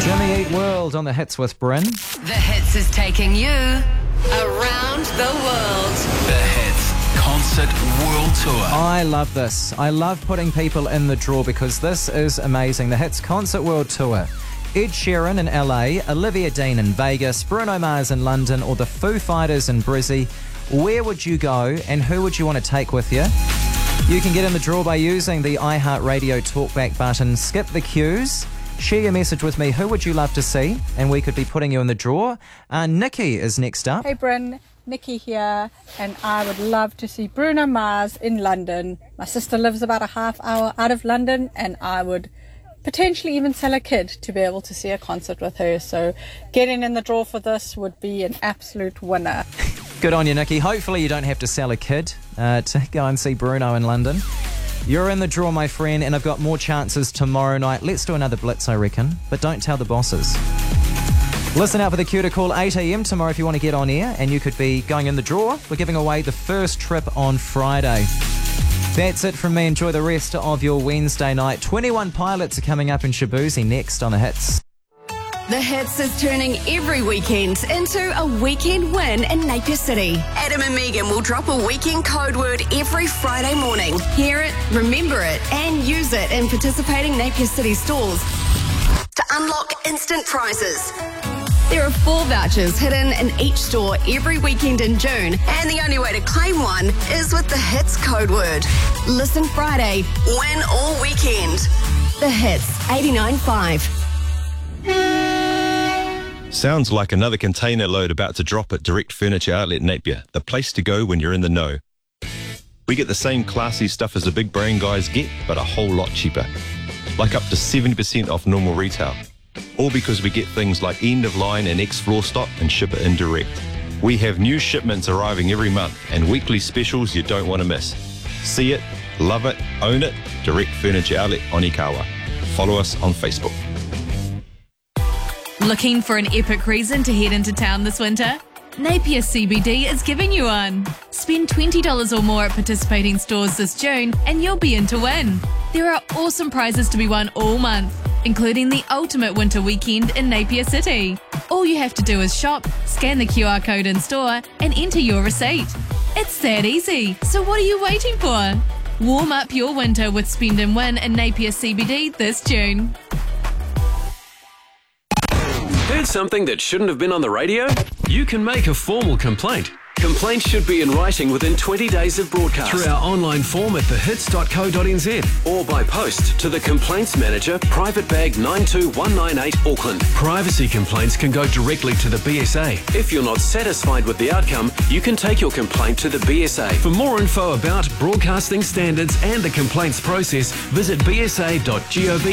Jimmy Eat World on the Hits with Bryn. The Hits is taking you around the world. The Hits Concert World Tour. I love this. I love putting people in the draw because this is amazing. The Hits Concert World Tour. Ed Sheeran in LA, Olivia Dean in Vegas, Bruno Mars in London, or the Foo Fighters in Brizzy. Where would you go and who would you want to take with you? You can get in the draw by using the iHeartRadio Talkback button. Skip the queues. Share your message with me. Who would you love to see? And we could be putting you in the draw. Nikki is next up. Hey Bryn, Nikki here, and I would love to see Bruno Mars in London. My sister lives about a half hour out of London, and I would potentially even sell a kid to be able to see a concert with her. So getting in the draw for this would be an absolute winner. Good on you, Nikki. Hopefully you don't have to sell a kid to go and see Bruno in London. You're in the draw, my friend, and I've got more chances tomorrow night. Let's do another blitz, I reckon, but don't tell the bosses. Listen out for the cue to call 8 a.m. tomorrow if you want to get on air, and you could be going in the draw. We're giving away the first trip on Friday. That's it from me. Enjoy the rest of your Wednesday night. 21 Pilots are coming up in Shabuzi next on the Hits. The Hits is turning every weekend into a weekend win in Napier City. Adam and Megan will drop a weekend code word every Friday morning. Hear it, remember it, and use it in participating Napier City stores to unlock instant prizes. There are 4 vouchers hidden in each store every weekend in June, and the only way to claim one is with the Hits code word. Listen Friday, win all weekend. The Hits 89.5. Sounds like another container load about to drop at Direct Furniture Outlet Napier, the place to go when you're in the know. We get the same classy stuff as the big brand guys get, but a whole lot cheaper. Like up to 70% off normal retail. All because we get things like end-of-line and ex-floor stock and ship it in direct. We have new shipments arriving every month and weekly specials you don't want to miss. See it, love it, own it, Direct Furniture Outlet Onikawa. Follow us on Facebook. Looking for an epic reason to head into town this winter? Napier CBD is giving you one. Spend $20 or more at participating stores this June and you'll be in to win. There are awesome prizes to be won all month, including the ultimate winter weekend in Napier City. All you have to do is shop, scan the QR code in store and enter your receipt. It's that easy, so what are you waiting for? Warm up your winter with Spend and Win in Napier CBD this June. Heard something that shouldn't have been on the radio? You can make a formal complaint. Complaints should be in writing within 20 days of broadcast through our online form at thehits.co.nz or by post to the Complaints Manager, Private Bag 92198 Auckland. Privacy complaints can go directly to the BSA. If you're not satisfied with the outcome, you can take your complaint to the BSA. For more info about broadcasting standards and the complaints process, visit bsa.gov.nz.